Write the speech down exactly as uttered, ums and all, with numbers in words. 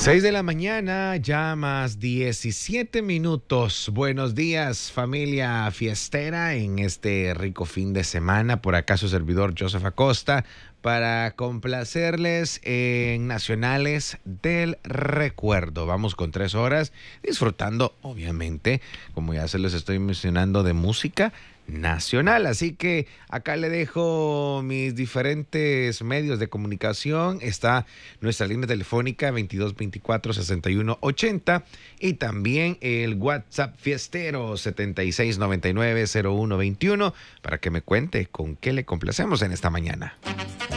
Seis de la mañana, ya más diecisiete minutos. Buenos días, familia fiestera, en este rico fin de semana. Por acá su servidor Joseph Acosta para complacerles en Nacionales del Recuerdo. Vamos con tres horas disfrutando, obviamente, como ya se les estoy mencionando, de música nacional. Así que acá le dejo mis diferentes medios de comunicación. Está nuestra línea telefónica veintidós veinticuatro sesenta y uno ochenta y también el WhatsApp fiestero setenta y seis noventa y nueve cero uno veintiuno para que me cuente con qué le complacemos en esta mañana.